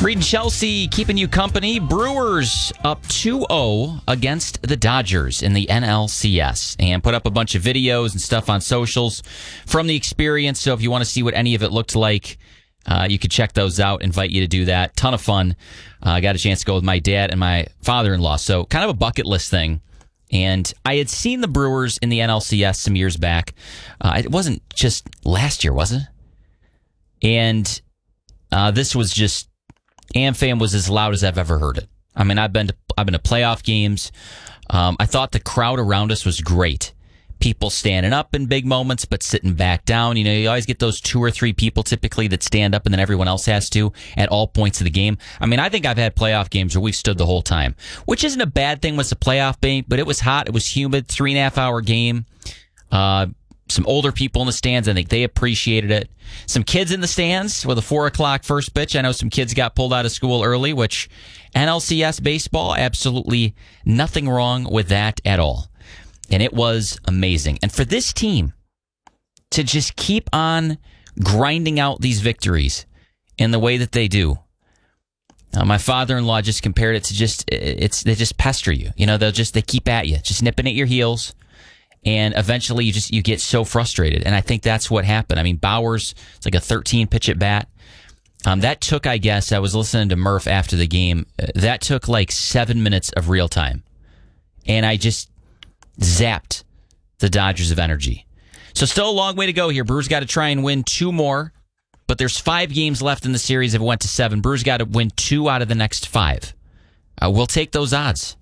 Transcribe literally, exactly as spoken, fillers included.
Reed and Chelsea keeping you company. Brewers up two oh against the Dodgers in the N L C S. And put up a bunch of videos and stuff on socials from the experience. So if you want to see what any of it looked like, uh, you could check those out. Invite you to do that. Ton of fun. I uh, got a chance to go with my dad and my father-in-law. So kind of a bucket list thing. And I had seen the Brewers in the N L C S some years back. Uh, it wasn't just last year, was it? And uh, this was just... AmFam was as loud as I've ever heard it. I mean, I've been to, I've been to playoff games. Um, I thought the crowd around us was great. People standing up in big moments, but sitting back down. You know, you always get those two or three people typically that stand up and then everyone else has to at all points of the game. I mean, I think I've had playoff games where we've stood the whole time, which isn't a bad thing with the playoff game, but it was hot. It was humid, three and a half hour game. Uh, Some older people in the stands, I think they appreciated it. Some kids in the stands with a four o'clock first pitch. I know some kids got pulled out of school early, which N L C S baseball, absolutely nothing wrong with that at all. And it was amazing. And for this team to just keep on grinding out these victories in the way that they do. Uh, my father-in-law just compared it to just, it's they just pester you. You know, they'll just, they keep at you, just nipping at your heels. And eventually you just you get so frustrated. And I think that's what happened. I mean, Bowers, it's like a thirteen pitch at bat. Um, that took, I guess, I was listening to Murph after the game. Uh, that took like seven minutes of real time. And I just zapped the Dodgers of energy. So still a long way to go here. Brewers got to try and win two more. But there's five games left in the series if it went to seven. Brewers got to win two out of the next five. Uh, we'll take those odds.